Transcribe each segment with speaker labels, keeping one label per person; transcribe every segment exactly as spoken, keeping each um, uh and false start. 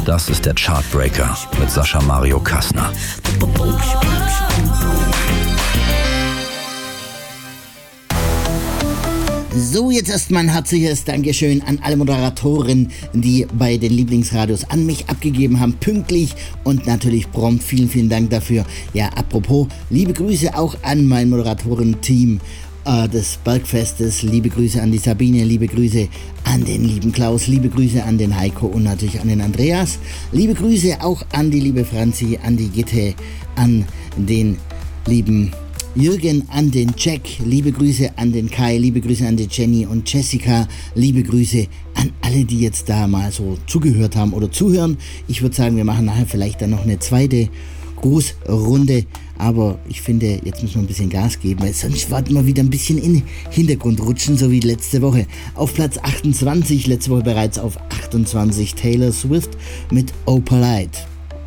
Speaker 1: Das ist der Chartbreaker mit Sascha Mario Kassner.
Speaker 2: So, jetzt erstmal ein herzliches Dankeschön an alle Moderatoren, die bei den Lieblingsradios an mich abgegeben haben, pünktlich und natürlich prompt. Vielen, vielen Dank dafür. Ja, apropos, liebe Grüße auch an mein Moderatorenteam äh, des Bergfestes. Liebe Grüße an die Sabine, liebe Grüße an den lieben Klaus, liebe Grüße an den Heiko und natürlich an den Andreas. Liebe Grüße auch an die liebe Franzi, an die Gitte, an den lieben Jürgen, an den Jack, liebe Grüße an den Kai, liebe Grüße an die Jenny und Jessica, liebe Grüße an alle, die jetzt da mal so zugehört haben oder zuhören. Ich würde sagen, wir machen nachher vielleicht dann noch eine zweite Grußrunde, aber ich finde, jetzt müssen wir ein bisschen Gas geben, weil sonst warten wir wieder ein bisschen in den Hintergrund rutschen, so wie letzte Woche. Auf Platz achtundzwanzig, letzte Woche bereits auf achtundzwanzig, Taylor Swift mit Oh Polite.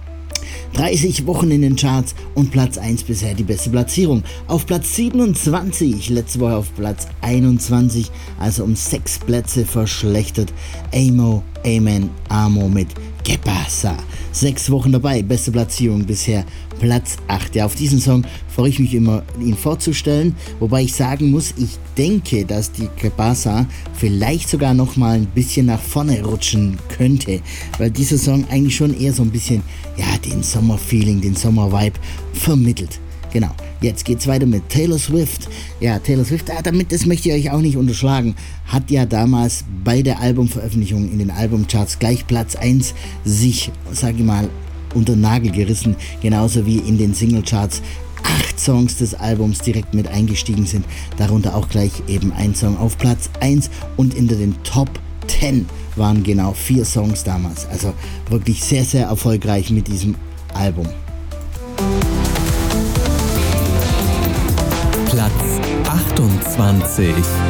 Speaker 2: dreißig Wochen in den Charts und Platz eins bisher die beste Platzierung. Auf Platz siebenundzwanzig, letzte Woche auf Platz einundzwanzig, also um sechs Plätze verschlechtert. Amo, Amen, Amo mit Que Pasa. Sechs Wochen dabei, beste Platzierung bisher Platz acht. Ja, auf diesen Song freue ich mich immer, ihn vorzustellen, wobei ich sagen muss, ich denke, dass die Que Pasa vielleicht sogar noch mal ein bisschen nach vorne rutschen könnte, weil dieser Song eigentlich schon eher so ein bisschen, ja, den Sommerfeeling, den Sommervibe vermittelt. Genau, jetzt geht's weiter mit Taylor Swift. Ja, Taylor Swift, ah, damit, das möchte ich euch auch nicht unterschlagen, hat ja damals bei der Albumveröffentlichung in den Albumcharts gleich Platz eins sich, sage ich mal, unter den Nagel gerissen, genauso wie in den Singlecharts acht Songs des Albums direkt mit eingestiegen sind, darunter auch gleich eben ein Song auf Platz eins und in den Top zehn waren genau vier Songs damals, also wirklich sehr, sehr erfolgreich mit diesem Album.
Speaker 3: Platz achtundzwanzig.